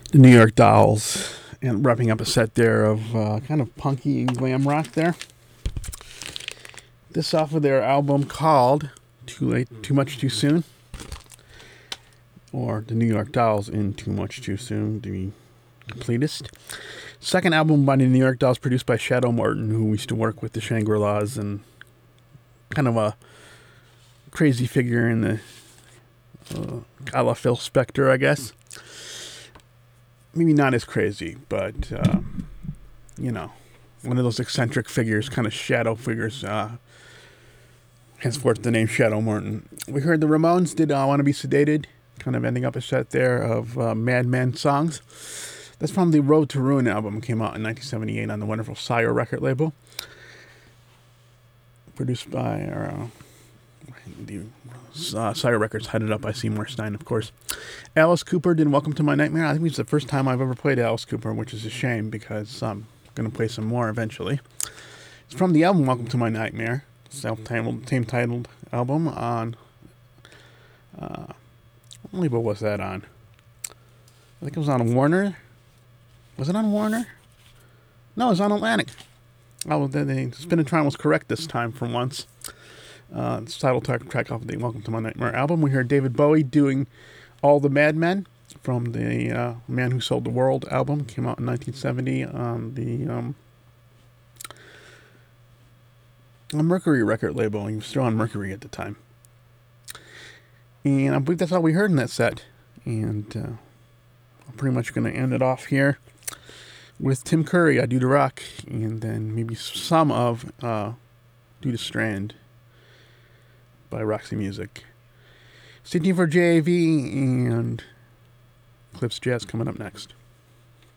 the New York Dolls, and wrapping up a set there of kind of punky and glam rock there. This off of their album called Too Late, Too Much Too Soon, or the New York Dolls in Too Much Too Soon, to be completest. Second album by the New York Dolls, produced by Shadow Martin, who used to work with the Shangri-Las and kind of a crazy figure in the a la Phil Spector, I guess. Maybe not as crazy, but one of those eccentric figures, kind of shadow figures. Henceforth, the name Shadow Martin. We heard the Ramones did "Want to Be Sedated," kind of ending up a set there of Mad Men songs. That's from the Road to Ruin album, came out in 1978 on the wonderful Sire record label, produced by the Sire Records, headed up by Seymour Stein, of course. Alice Cooper did "Welcome to My Nightmare." I think it's the first time I've ever played Alice Cooper, which is a shame because I'm going to play some more eventually. It's from the album "Welcome to My Nightmare," same-titled album on... what label was that on? I think it was on Warner. Was it on Warner? No, it was on Atlantic. Oh, the Spinatron was correct this time for once. It's title track off of the "Welcome to My Nightmare" album. We heard David Bowie doing "All the Mad Men" from the Man Who Sold the World album. Came out in 1970 on the Mercury record label. He was still on Mercury at the time. And I believe that's all we heard in that set. And I'm pretty much going to end it off here with Tim Curry, "I Do the Rock," and then maybe some of "Do the Strand" by Roxy Music. Stay tuned for JAV and Clips Jazz coming up next.